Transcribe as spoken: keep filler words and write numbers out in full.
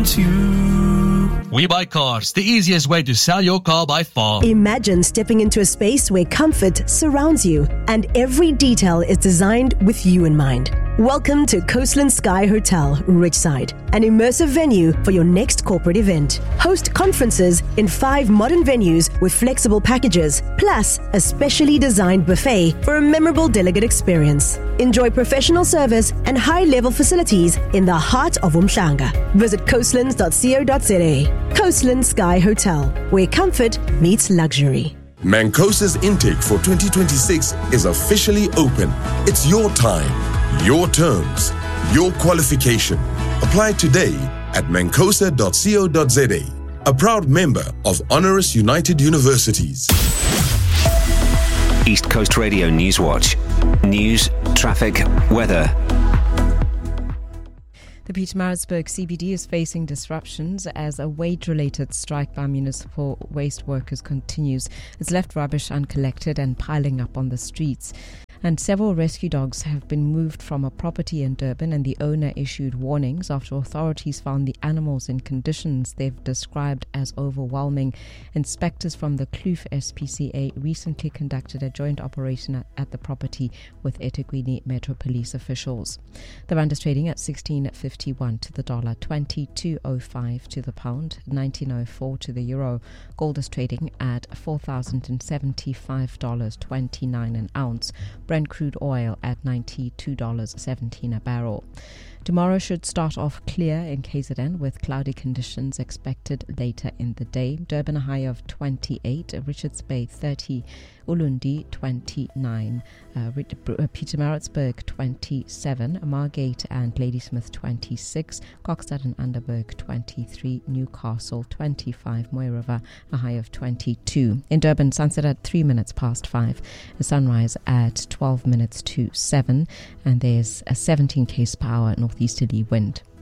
you. We Buy Cars, the easiest way to sell your car by far. Imagine stepping into a space where comfort surrounds you and every detail is designed with you in mind. Welcome to Coastland Sky Hotel, Richside, an immersive venue for your next corporate event. Host conferences in five modern venues with flexible packages, plus a specially designed buffet for a memorable delegate experience. Enjoy professional service and high-level facilities in the heart of Umhlanga. Visit coastlands dot co dot za. Coastland Sky Hotel, where comfort meets luxury. Mancosa's intake for twenty twenty-six is officially open. It's your time, your terms, your qualification. Apply today at mancosa dot co dot za. A proud member of Honoris United Universities. East Coast Radio Newswatch. News, traffic, weather. The Pietermaritzburg C B D is facing disruptions as a wage-related strike by municipal waste workers continues. It's left rubbish uncollected and piling up on the streets. And several rescue dogs have been moved from a property in Durban, and the owner issued warnings after authorities found the animals in conditions they've described as overwhelming. Inspectors from the Kloof S P C A recently conducted a joint operation at, at the property with eThekwini Metro Police officials. The rand is trading at sixteen fifty-one to the dollar, twenty-two oh five to the pound, nineteen oh four to the euro. Gold is trading at four thousand seventy-five dollars and twenty-nine cents an ounce. Brent crude oil at ninety-two dollars and seventeen cents a barrel. Tomorrow should start off clear in K Z N with cloudy conditions expected later in the day. Durban a high of twenty-eight, Richards Bay thirty, Ulundi twenty-nine, uh, Pietermaritzburg twenty-seven, Margate and Ladysmith twenty-six, Kokstad and Underberg twenty-three, Newcastle twenty-five, Moy River a high of twenty-two. In Durban, sunset at three minutes past five, a sunrise at twelve minutes to seven, and there's a seventeen k's per hour northeasterly wind.